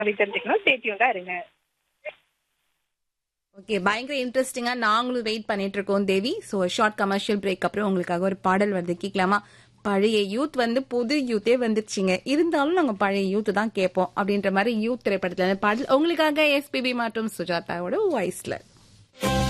அப்படி தெரிஞ்சுக்கணும். ஸ்டே டியூன்டா இருங்க. ஓகே. பயங்கர இன்ட்ரெஸ்டிங்கா நாங்களும் வெயிட் பண்ணிட்டு இருக்கோம் தேவி. ஸோ ஷார்ட் கமர்ஷியல் பிரேக் அப்புறம் உங்களுக்காக ஒரு பாடல் வருது, கேட்கலாமா? பழைய யூத் புது யூத்தே வந்துருச்சுங்க, இருந்தாலும் நாங்க பழைய யூத் தான் கேட்போம் அப்படின்ற மாதிரி யூத் திரைப்படத்துல பாடல் உங்களுக்காக எஸ்பிபி மற்றும் சுஜாதாவோட வாய்ஸ்ல.